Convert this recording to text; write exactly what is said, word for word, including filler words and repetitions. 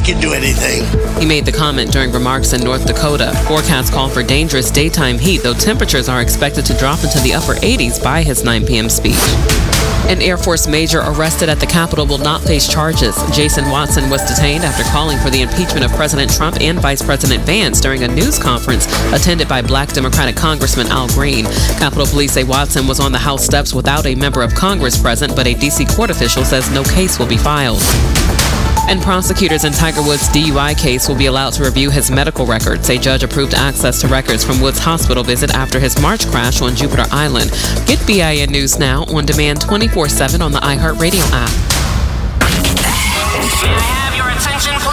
can do anything. He made the comment during remarks in North Dakota. Forecasts call for dangerous daytime heat, though temperatures are expected to drop into the upper eighties by his nine p.m. speech. An Air Force major arrested at the Capitol will not face charges. Jason Watson was detained after calling for the impeachment of President Trump and Vice President Vance during a news conference attended by Black Democratic Congressman Al Green. Capitol Police say Watson was on the House steps without a member of Congress present, but a D C court official says no case will be filed. And prosecutors in Tiger Woods' D U I case will be allowed to review his medical records. A judge approved access to records from Woods' hospital visit after his March crash on Jupiter Island. Get B I N News now on demand twenty-four seven on the iHeartRadio app.